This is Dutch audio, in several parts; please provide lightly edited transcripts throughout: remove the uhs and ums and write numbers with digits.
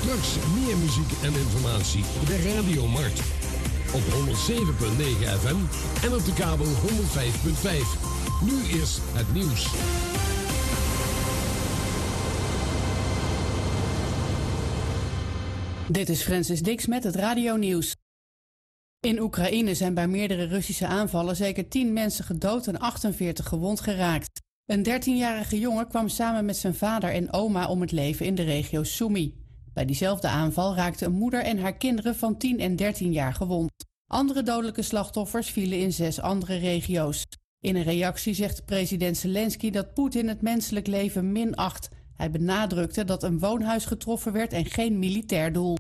Straks meer muziek en informatie bij Radio Mart. Op 107.9 FM en op de kabel 105.5. Nu is het nieuws. Dit is Francis Dix met het radionieuws. In Oekraïne zijn bij meerdere Russische aanvallen zeker 10 mensen gedood en 48 gewond geraakt. Een 13-jarige jongen kwam samen met zijn vader en oma om het leven in de regio Sumy. Bij diezelfde aanval raakten een moeder en haar kinderen van 10 en 13 jaar gewond. Andere dodelijke slachtoffers vielen in 6 andere regio's. In een reactie zegt president Zelensky dat Poetin het menselijk leven minacht. Hij benadrukte dat een woonhuis getroffen werd en geen militair doel.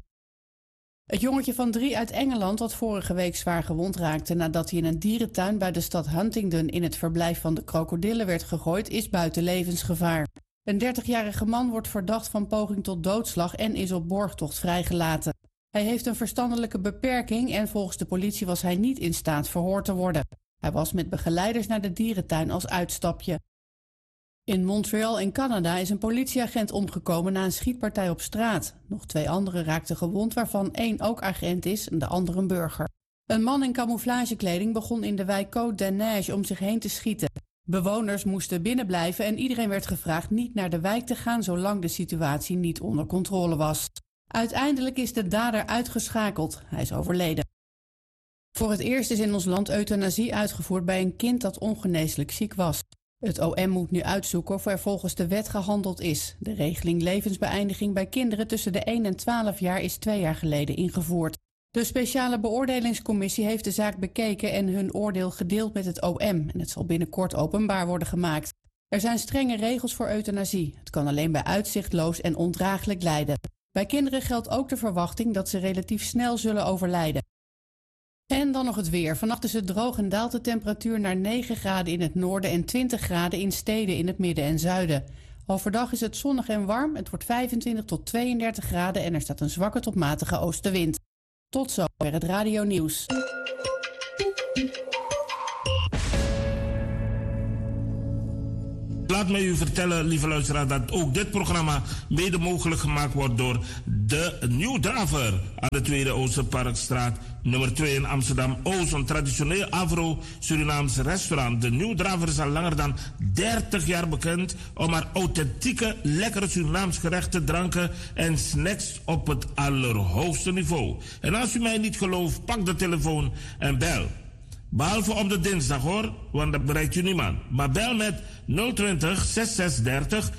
Het jongetje van 3 uit Engeland dat vorige week zwaar gewond raakte nadat hij in een dierentuin bij de stad Huntingdon in het verblijf van de krokodillen werd gegooid, is buiten levensgevaar. Een 30-jarige man wordt verdacht van poging tot doodslag en is op borgtocht vrijgelaten. Hij heeft een verstandelijke beperking en volgens de politie was hij niet in staat verhoord te worden. Hij was met begeleiders naar de dierentuin als uitstapje. In Montreal in Canada is een politieagent omgekomen na een schietpartij op straat. Nog 2 anderen raakten gewond, waarvan 1 ook agent is en de ander een burger. Een man in camouflagekleding begon in de wijk Côte-des-Neiges om zich heen te schieten. Bewoners moesten binnenblijven en iedereen werd gevraagd niet naar de wijk te gaan zolang de situatie niet onder controle was. Uiteindelijk is de dader uitgeschakeld. Hij is overleden. Voor het eerst is in ons land euthanasie uitgevoerd bij een kind dat ongeneeslijk ziek was. Het OM moet nu uitzoeken of er volgens de wet gehandeld is. De regeling levensbeëindiging bij kinderen tussen de 1 en 12 jaar is 2 jaar geleden ingevoerd. De speciale beoordelingscommissie heeft de zaak bekeken en hun oordeel gedeeld met het OM. En het zal binnenkort openbaar worden gemaakt. Er zijn strenge regels voor euthanasie. Het kan alleen bij uitzichtloos en ondraaglijk lijden. Bij kinderen geldt ook de verwachting dat ze relatief snel zullen overlijden. En dan nog het weer. Vannacht is het droog en daalt de temperatuur naar 9 graden in het noorden en 20 graden in steden in het midden en zuiden. Overdag is het zonnig en warm. Het wordt 25 tot 32 graden en er staat een zwakke tot matige oostenwind. Tot zover het radionieuws. Laat mij u vertellen, lieve luisteraar, dat ook dit programma mede mogelijk gemaakt wordt door de Nieuw Draver aan de Tweede Oosterparkstraat, nummer 2 in Amsterdam-Oost. Een traditioneel Afro-Surinaams restaurant. De Nieuw Draver is al langer dan 30 jaar bekend om haar authentieke, lekkere Surinaams gerechten, dranken en snacks op het allerhoogste niveau. En als u mij niet gelooft, pak de telefoon en bel. Behalve op de dinsdag hoor, want dat bereikt u niemand. Maar bel met 020 6630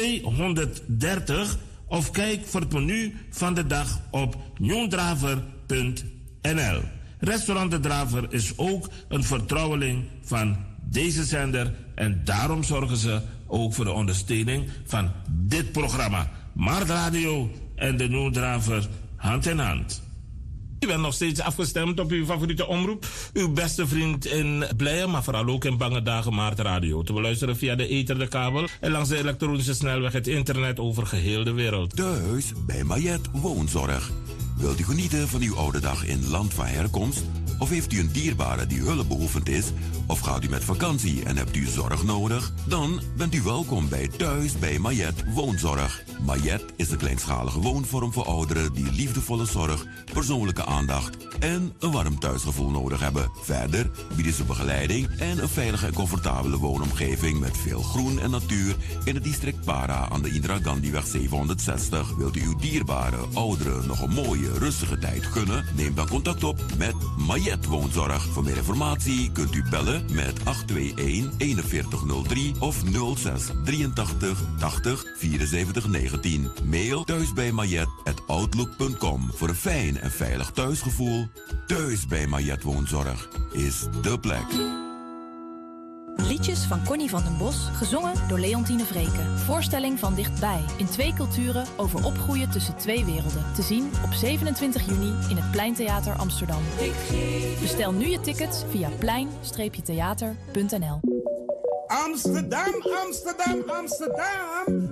230 of kijk voor het menu van de dag op nieuwdraver.nl. Restaurant De Draver is ook een vertrouweling van deze zender en daarom zorgen ze ook voor de ondersteuning van dit programma. Mart Radio en de Nieuw Draver hand in hand. U bent nog steeds afgestemd op uw favoriete omroep. Uw beste vriend in blije, maar vooral ook in bange dagen Mart Radio. Te beluisteren via de ether, de kabel en langs de elektronische snelweg het internet over geheel de wereld. Thuis bij Mayet Woonzorg. Wilt u genieten van uw oude dag in land van herkomst? Of heeft u een dierbare die hulpbehoevend is? Of gaat u met vakantie en hebt u zorg nodig? Dan bent u welkom bij Thuis bij Mayet Woonzorg. Mayet is een kleinschalige woonvorm voor ouderen die liefdevolle zorg, persoonlijke aandacht en een warm thuisgevoel nodig hebben. Verder bieden ze begeleiding en een veilige en comfortabele woonomgeving met veel groen en natuur in het district Para aan de Indira Gandhiweg 760. Wilt u uw dierbare ouderen nog een mooie, rustige tijd gunnen? Neem dan contact op met Mayet Woonzorg. Voor meer informatie kunt u bellen met 821-4103 of 06 83 80 74 19. Mail thuisbijmayet@outlook.com. Voor een fijn en veilig thuisgevoel. Thuis bij Mayet Woonzorg is dé plek. Liedjes van Connie van den Bos, gezongen door Leontine Vreken. Voorstelling van dichtbij, in 2 culturen over opgroeien tussen 2 werelden. Te zien op 27 juni in het Pleintheater Amsterdam. Bestel nu je tickets via plein-theater.nl. Amsterdam, Amsterdam, Amsterdam.